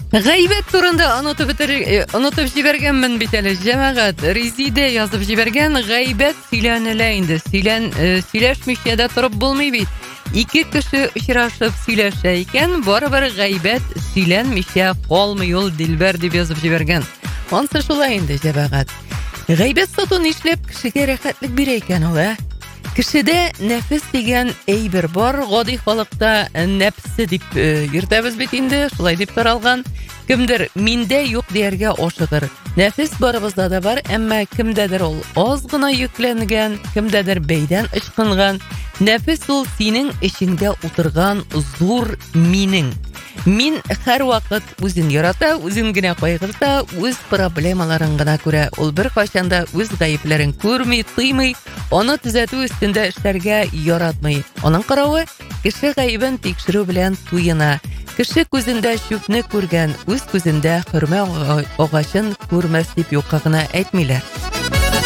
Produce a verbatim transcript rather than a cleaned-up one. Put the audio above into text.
Гайбәт турында онытып бетер, онытып җибәргәнмен бит әле, җәмәгать. Резиде язып җибәргән, гайбәт сөйләнелә инде. Сөйлән, сөйләшмичә дә торып булмый бит. Ике кеше очрашып сөйләшә икән, барыбер гайбәт сөйләнмичә калмый ул, Дилбәр дип язып җибәргән. Ансы шулай инде, җәмәгать. Гайбәт сату нишләп кешегә рәхәтлек бирә икән ул, ә? Кешедә нәфес дигән әйбер бар, гади халыкта нәпсе дип йөртәбез бит инде, шулай дип таралган. Кемдер миндә юк дияргә ашыгыр. Нәфес барыбызда да бар, әмма кемдәдер ул аз гына йөкләнгән, кемдәдер бәйдән ычкынган. Нәфес ул синең эчеңдә утырган зур минең. Мин һәр вакыт үзен ярата, үзен генә кайгырта, үз проблемаларын гына күрә. Ул бер кайчанда үз гаепләрен күрми, тыймый, аны төзәтү өстендә эшләргә яратмый. Аның каравы, кеше гаебен тикшерү белән туена. Кеше күзендә чүпне күргән, үз күзендә хөрмә агачын күрмәс дип юкка гына әйтмиләр.